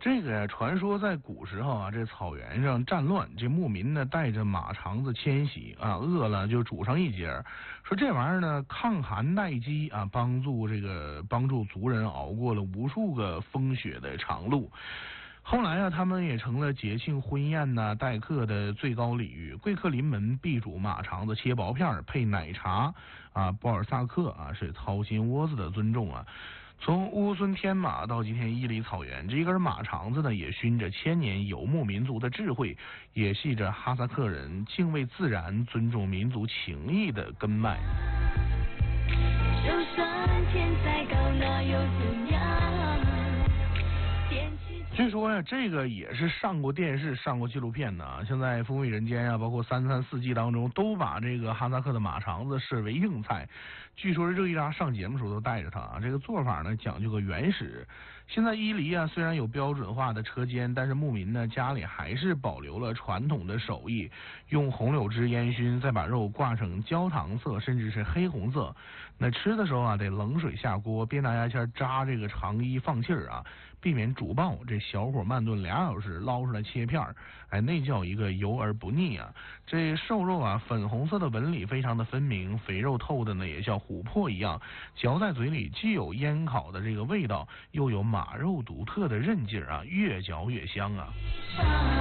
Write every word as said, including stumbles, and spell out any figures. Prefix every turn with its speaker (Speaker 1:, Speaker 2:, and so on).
Speaker 1: 这个呀，传说在古时候啊，这草原上战乱，这牧民呢带着马肠子迁徙啊，饿了就煮上一截，说这玩意儿呢抗寒耐饥啊，帮助这个帮助族人熬过了无数个风雪的长路。后来啊，他们也成了节庆婚宴呐、待客的最高礼遇。贵客临门必煮马肠子，切薄片配奶茶啊，波尔萨克啊，是掏心窝子的尊重啊。从乌孙天马到今天伊犁草原，这一根马肠子呢，也熏着千年游牧民族的智慧，也系着哈萨克人敬畏自然、尊重民族情谊的根脉。
Speaker 2: 就算天再高，那又怎样？
Speaker 1: 据说呀，这个也是上过电视、上过纪录片的啊。像在《风味人间》啊，包括《三餐四季》当中，都把这个哈萨克的马肠子视为硬菜。据说热依拉上节目时候都带着它啊。这个做法呢，讲究个原始。现在伊犁啊，虽然有标准化的车间，但是牧民呢家里还是保留了传统的手艺，用红柳枝烟熏，再把肉挂成焦糖色，甚至是黑红色。那吃的时候啊，得冷水下锅，别拿牙签扎这个肠衣放气儿啊，避免煮爆。这小火慢炖俩小时，捞出来切片儿，哎，那叫一个油而不腻啊。这瘦肉啊，粉红色的纹理非常的分明，肥肉透的呢也像琥珀一样，嚼在嘴里既有烟烤的这个味道，又有马肉独特的韧劲儿啊，越嚼越香啊。